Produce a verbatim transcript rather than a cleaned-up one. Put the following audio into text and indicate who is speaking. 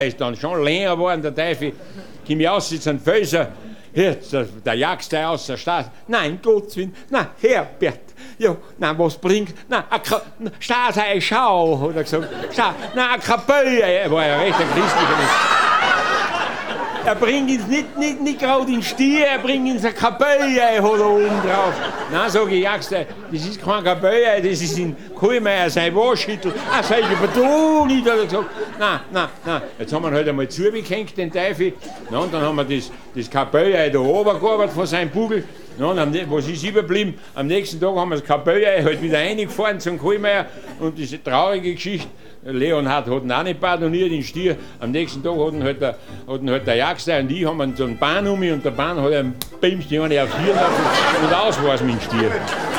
Speaker 1: ist dann schon länger geworden, der Teufel. Komm ich raus, ist ein Felser. Jetzt, der, der jagst der aus der Straße. Nein, Gottes Willen, nein, Herbert. Ja, nein, was bringt? Nein, Staatsei, schau, hat er gesagt. Schau, nein, ein Kapelle. Er war ja recht ein christlicher Mensch. Er bringt uns nicht, nicht, nicht gerade in den Stier, er bringt uns eine Kapelle, hat er oben drauf. Nein, sag ich, jagst das ist kein Kapelle, das ist in Kohlmeier sein Waschschüttel. Ah, sag ich, aber du nicht, hat er gesagt. Nein, nein, nein. Jetzt haben wir ihn halt einmal zugehängt, den Teufel. Na, und dann haben wir das, das Kapelle da oben gearbeitet von seinem Bugel. Ja, und am, was ist überblieben? Am nächsten Tag haben wir das Kapelle halt wieder reingefahren zum Kohlmeier. Und diese traurige Geschichte, Leonhard hat ihn auch nicht pardoniert, den Stier. Am nächsten Tag hat ihn halt der, hat ihn halt der Jagster und ich haben so einen Bahn um mich und der Bahn hat einen Bimst, die eine aufs Hirn und aus war es mit dem Stier.